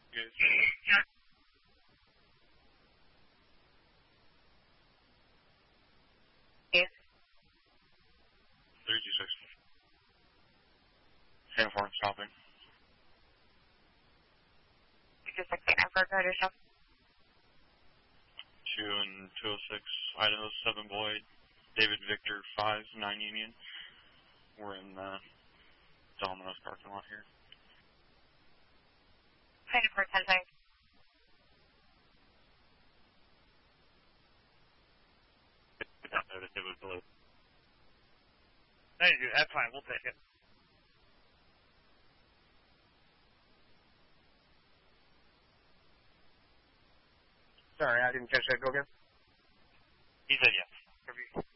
Yes. Yes. 326. Uniform stopping. Just like that for code or something. 2 and 206, Idaho 7 Boyd, David Victor 5, 9 Union. We're in Domino's parking lot here. Kind of for 10 seconds. It was below. Thank you. That's fine. We'll take it. Sorry, I didn't catch that. Go again. He said yes.